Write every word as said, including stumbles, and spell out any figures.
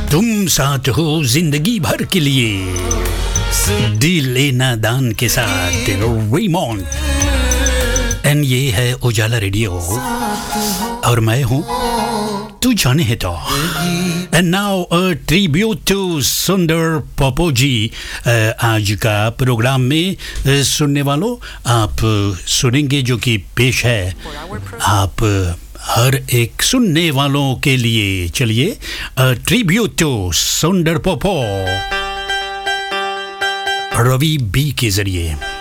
तुम साथ हो जिंदगी भर के लिए, दिल लेना दान के साथ रेमॉन। एंड ये है उजाला रेडियो और मैं हूँ तू जाने है तो। And now a tribute two सुंदर पोपो जी। आज का प्रोग्राम में सुनने वालों आप सुनेंगे जो कि पेश है आप हर एक सुनने वालों के लिए। चलिए ट्रिब्यूट टू सुंदर पोपो रवि बी के जरिए।